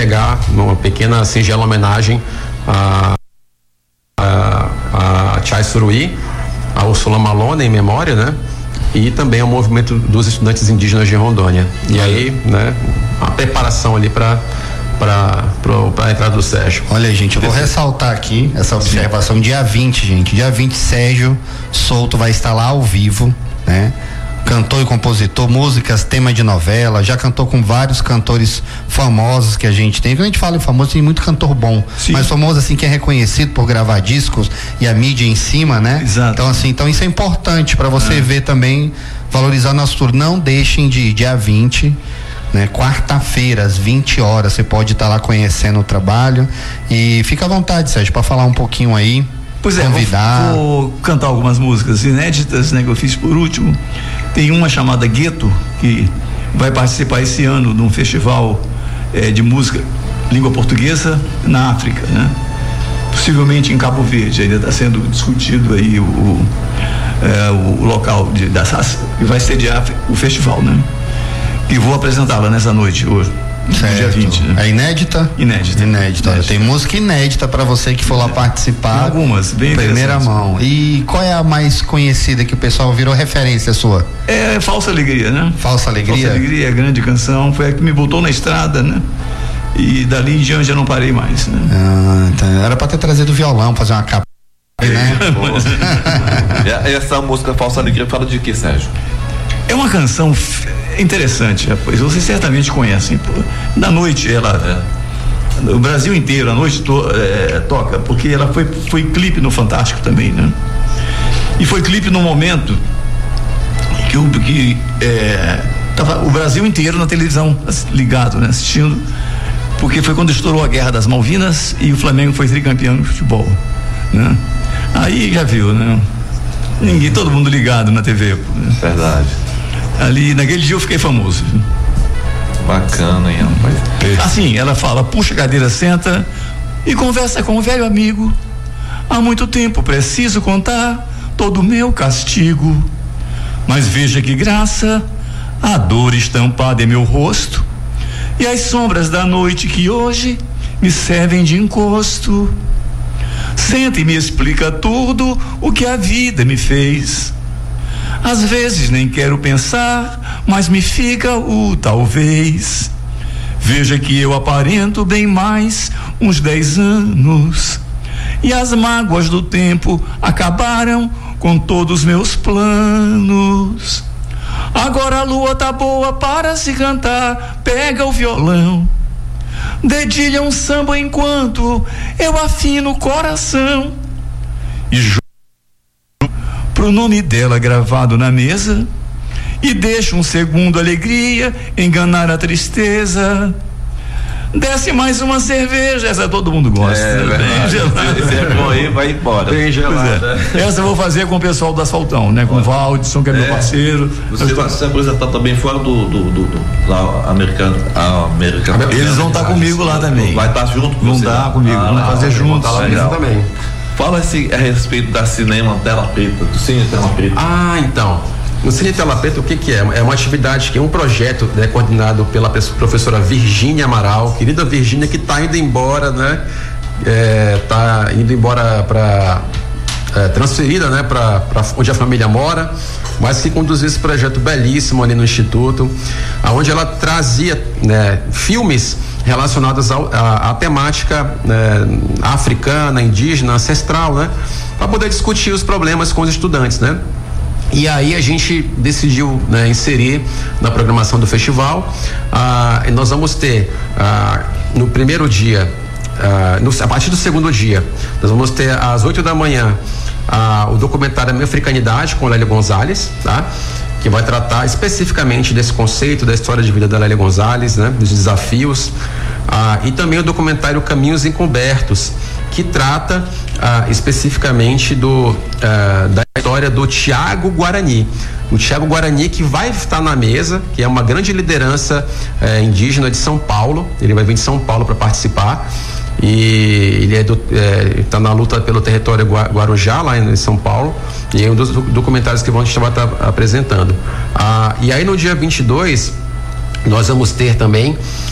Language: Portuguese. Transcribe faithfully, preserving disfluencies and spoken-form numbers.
entregar uma pequena singela homenagem a, a, a Chai Suruí, a Ursula Malone, em memória, né? E também ao movimento dos estudantes indígenas de Rondônia. E aí, né, a preparação ali para para a entrada do Sérgio. Olha, gente, eu vou ressaltar aqui essa observação. Sim. Dia vinte, gente, dia vinte, Sérgio Souto vai estar lá ao vivo, né? Cantor e compositor, músicas, tema de novela, já cantou com vários cantores famosos que a gente tem. Quando a gente fala em famoso, tem muito cantor bom. Sim. Mas famoso assim que é reconhecido por gravar discos e a mídia em cima, né? Exato. Então assim, então isso é importante para você é. ver também, valorizar nosso tour. Não deixem de ir dia vinte, né? Quarta-feira, às vinte horas, você pode estar tá lá conhecendo o trabalho e fica à vontade, Sérgio, para falar um pouquinho aí. Pois é, convidar. Vou, vou cantar algumas músicas inéditas, né, que eu fiz por último. Tem uma chamada Gueto, que vai participar esse ano de um festival eh, de música língua portuguesa na África, né? Possivelmente em Cabo Verde, ainda está sendo discutido aí o, o, eh, o local de, da, que vai sediar o festival, né? E vou apresentá-la nessa noite hoje. Certo. Dia vinte, né? É inédita? Inédita. Inédita. Inédita. Tem música inédita para você que for lá participar. Tem algumas, bem primeira mão. E qual é a mais conhecida que o pessoal virou referência sua? É Falsa Alegria, né? Falsa Alegria? Falsa Alegria é a grande canção, foi a que me botou na estrada, né? E dali em diante eu não parei mais, né? Ah, então era para ter trazido o violão, fazer uma capa, né? E essa música Falsa Alegria fala de que, Sérgio? É uma canção interessante, rapaz. Vocês certamente conhecem. Na noite ela, é, o Brasil inteiro, a noite to, é, toca, porque ela foi, foi clipe no Fantástico também, né? E foi clipe no momento que, o, que é, tava o Brasil inteiro na televisão ligado, né? Assistindo, porque foi quando estourou a Guerra das Malvinas e o Flamengo foi tricampeão no futebol, né? Aí já viu, né? Ninguém, todo mundo ligado na T V. Né? Verdade. Ali, naquele dia eu fiquei famoso. Bacana, hein, rapaz? Assim, ela fala, puxa a cadeira, senta e conversa com o velho amigo. Há muito tempo preciso contar todo o meu castigo. Mas veja que graça, a dor estampada em meu rosto e as sombras da noite que hoje me servem de encosto. Senta e me explica tudo o que a vida me fez. Às vezes nem quero pensar, mas me fica o talvez. Veja que eu aparento bem mais uns dez anos. E as mágoas do tempo acabaram com todos os meus planos. Agora a lua tá boa para se cantar, pega o violão, dedilha um samba enquanto eu afino o coração. E pro nome dela gravado na mesa e deixa um segundo alegria enganar a tristeza. Desce mais uma cerveja, essa todo mundo gosta. É, né? Bem gelada. Esse é bom aí, vai embora. Bem gelada. É. Essa eu vou fazer com o pessoal do Asfaltão, né? Com o Valdson, que é, é meu parceiro. Você vai se apresentar também fora do, do, do, do lá, americano, americano. Eles vão estar comigo lá também. Vai estar junto com vão você? Vão estar comigo, ah, vamos fazer juntos. Vão estar lá também. Fala-se a respeito da Cinema Tela Preta, do Cine Tela Preta. Ah, então. No Cine Tela Preta, o que que é? É uma atividade que é um projeto, né, coordenado pela professora Virgínia Amaral, querida Virgínia, que está indo embora, né? Está é, indo embora para é, transferida, né, para onde a família mora, mas que conduziu esse projeto belíssimo ali no Instituto, aonde ela trazia, né, filmes relacionados à temática, né, africana, indígena, ancestral, né, para poder discutir os problemas com os estudantes, né? E aí a gente decidiu, né, inserir na programação do festival. Ah, e nós vamos ter ah, no primeiro dia, ah, no, a partir do segundo dia, nós vamos ter às oito da manhã ah, o documentário Minha Africanidade com Lélia Gonzalez, tá? Que vai tratar especificamente desse conceito da história de vida da Lélia Gonzalez, né? Dos desafios, ah, e também o documentário Caminhos Encobertos, que trata ah, especificamente do, ah, da história do Tiago Guarani. O Tiago Guarani, que vai estar na mesa, que é uma grande liderança eh, indígena de São Paulo. Ele vai vir de São Paulo para participar. E ele é está é, na luta pelo território Guarujá, lá em São Paulo, e é um dos documentários que a gente vai estar apresentando. Ah, e aí no dia vinte e dois nós vamos ter também